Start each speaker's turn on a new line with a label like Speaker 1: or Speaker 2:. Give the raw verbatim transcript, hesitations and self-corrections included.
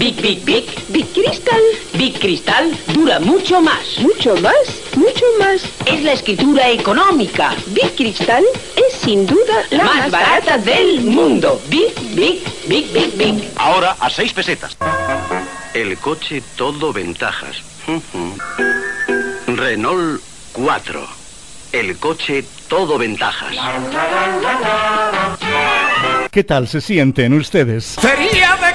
Speaker 1: Big, Big, Big.
Speaker 2: Big Crystal.
Speaker 1: Big Cristal dura mucho más.
Speaker 2: Mucho más, mucho más.
Speaker 1: Es la escritura económica.
Speaker 2: Big Crystal es sin duda la
Speaker 1: más,
Speaker 2: más,
Speaker 1: barata del mundo. Big, Big, Big, Big, Big.
Speaker 3: Ahora a seis pesetas. El coche todo ventajas. Renault cuatro. El coche todo ventajas.
Speaker 4: ¿Qué tal se sienten ustedes?
Speaker 5: Sería de